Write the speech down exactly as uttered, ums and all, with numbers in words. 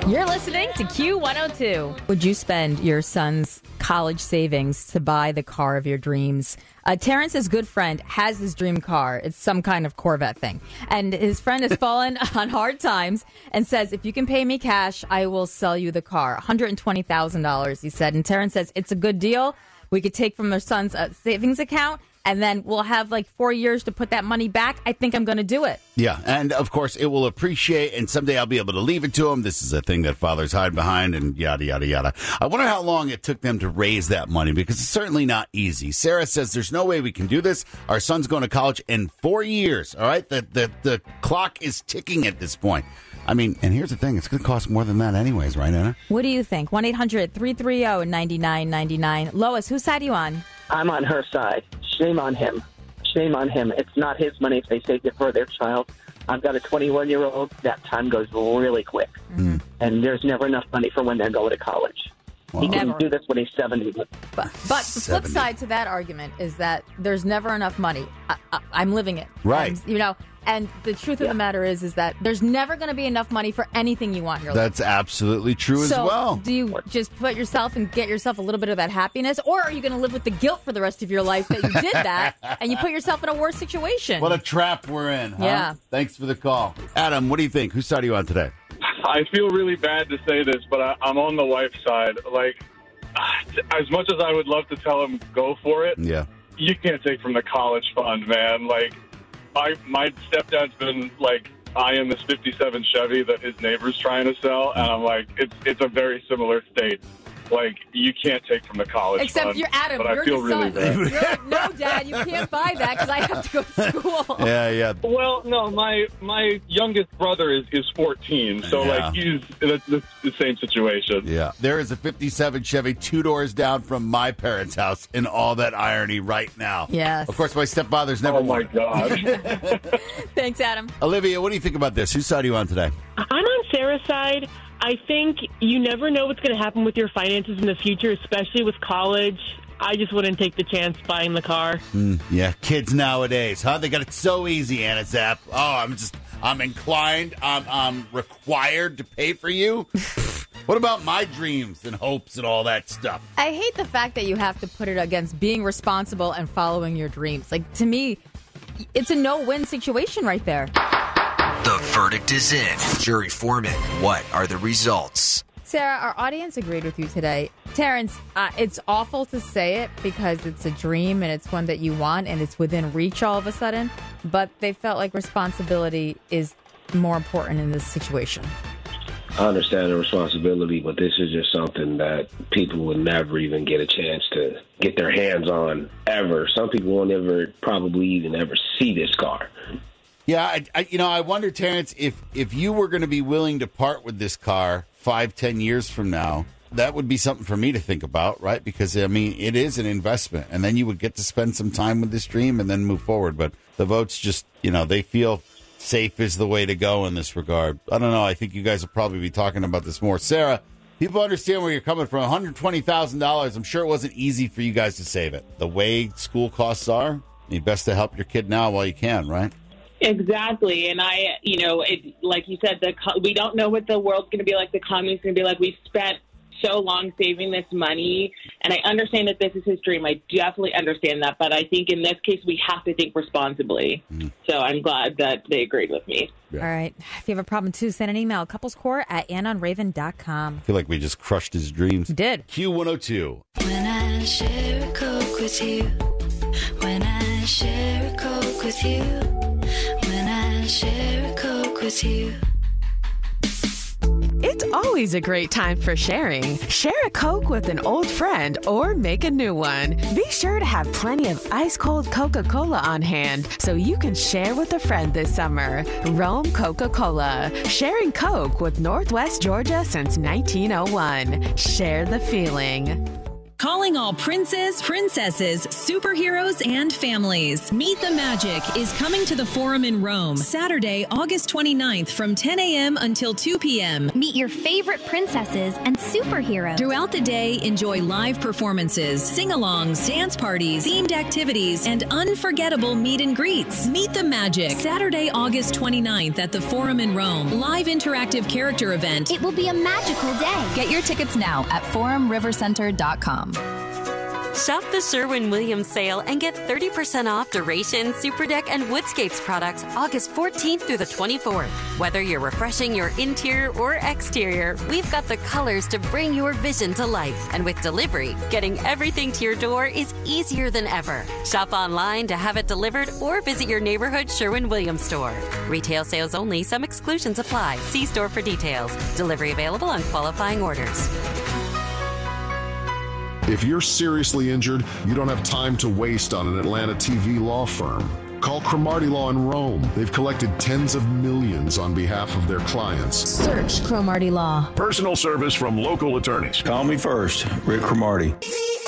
You're listening to Q one oh two. Would you spend your son's college savings to buy the car of your dreams? Uh, Terrence's good friend has his dream car. It's some kind of Corvette thing. And his friend has fallen on hard times and says, if you can pay me cash, I will sell you the car. one hundred twenty thousand dollars, he said. And Terrence says, it's a good deal. We could take from their son's uh, savings account, and then we'll have like four years to put that money back. I think I'm going to do it. Yeah, and of course it will appreciate, and someday I'll be able to leave it to him. This is a thing that fathers hide behind, and yada, yada, yada. I wonder how long it took them to raise that money, because it's certainly not easy. Sarah says there's no way we can do this. Our son's going to college in four years, all right? The, the, the clock is ticking at this point. I mean, and here's the thing. It's going to cost more than that anyways, right, Anna? What do you think? one eight hundred three three zero nine nine nine nine. Lois, whose side are you on? I'm on her side. Shame on him. Shame on him. It's not his money if they saved it for their child. I've got a twenty-one-year-old. That time goes really quick. Mm-hmm. And there's never enough money for when they're going to college. Wow. He Never. can do this when he's seventy. But, but, but the flip side to that argument is that there's never enough money. I, I, I'm living it. Right. And, you know, and the truth of Yeah. the matter is, is that there's never going to be enough money for anything you want in your life. That's absolutely true so as well. Do you just put yourself and get yourself a little bit of that happiness, or are you going to live with the guilt for the rest of your life that you did that and you put yourself in a worse situation? What a trap we're in, huh? Yeah. Thanks for the call. Adam, what do you think? Whose side are you on today? I feel really bad to say this, but I, I'm on the wife's side. Like, as much as I would love to tell him go for it, Yeah. you can't take from the college fund, man. Like, I, my stepdad's been, like, eyeing this fifty-seven Chevy that his neighbor's trying to sell, and I'm like, it's it's a very similar state. Like, you can't take from the college Except fund. you're Adam. But You're I feel his really son. bad. You're like, no, Dad, you can't buy that because I have to go to school. Yeah, yeah. Well, no, my my youngest brother is, is fourteen, so, Yeah. like, he's that's the, the same situation. Yeah. There is a fifty-seven Chevy two doors down from my parents' house in all that irony right now. Yes. Of course, my stepfather's never Oh, my won. God. Thanks, Adam. Olivia, what do you think about this? Whose side are you on today? I'm on Sarah's side. I think you never know what's going to happen with your finances in the future, especially with college. I just wouldn't take the chance buying the car. Mm, yeah, kids nowadays, huh? They got it so easy, Anna Zapp. Oh, I'm just, I'm inclined, I'm, I'm required to pay for you. What about my dreams and hopes and all that stuff? I hate the fact that you have to put it against being responsible and following your dreams. Like, to me, it's a no-win situation right there. The verdict is in. Jury foreman, what are the results? Sarah, our audience agreed with you today. Terrence, uh, it's awful to say it because it's a dream and it's one that you want and it's within reach all of a sudden, but they felt like responsibility is more important in this situation. I understand the responsibility, but this is just something that people would never even get a chance to get their hands on ever. Some people won't ever probably even ever see this car. Yeah, I, I, you know, I wonder, Terrence, if if you were going to be willing to part with this car five, ten years from now, that would be something for me to think about, right? Because, I mean, it is an investment, and then you would get to spend some time with this dream and then move forward. But the votes just, you know, they feel safe is the way to go in this regard. I don't know. I think you guys will probably be talking about this more. Sarah, people understand where you're coming from. one hundred twenty thousand dollars, I'm sure it wasn't easy for you guys to save it. The way school costs are, you best to help your kid now while you can, right? Exactly. And I, you know, it, like you said, the we don't know what the world's going to be like, the economy's going to be like. We've spent so long saving this money, and I understand that this is his dream. I definitely understand that. But I think in this case, we have to think responsibly. Mm-hmm. So I'm glad that they agreed with me. Yeah. All right. If you have a problem, too, send an email, couplescore at anon raven dot com. I feel like we just crushed his dreams. You did. Q one oh two. When I share a Coke with you, when I share a Coke with you, when I share a Coke with you. It's always a great time for sharing. Share a Coke with an old friend or make a new one. Be sure to have plenty of ice-cold Coca-Cola on hand so you can share with a friend this summer. Rome Coca-Cola. Sharing Coke with Northwest Georgia since nineteen oh one. Share the feeling. Calling all princes, princesses, superheroes, and families. Meet the Magic is coming to the Forum in Rome, Saturday, August twenty-ninth from ten a.m. until two p.m. Meet your favorite princesses and superheroes. Throughout the day, enjoy live performances, sing-alongs, dance parties, themed activities, and unforgettable meet and greets. Meet the Magic, Saturday, August twenty-ninth at the Forum in Rome. Live interactive character event. It will be a magical day. Get your tickets now at forum river center dot com. Shop the Sherwin-Williams sale and get thirty percent off Duration, Superdeck, and Woodscapes products August fourteenth through the twenty-fourth. Whether you're refreshing your interior or exterior, we've got the colors to bring your vision to life. And with delivery, getting everything to your door is easier than ever. Shop online to have it delivered or visit your neighborhood Sherwin-Williams store. Retail sales only. Some exclusions apply. See store for details. Delivery available on qualifying orders. If you're seriously injured, you don't have time to waste on an Atlanta T V law firm. Call Cromartie Law in Rome. They've collected tens of millions on behalf of their clients. Search Cromartie Law. Personal service from local attorneys. Call me first, Rick Cromartie.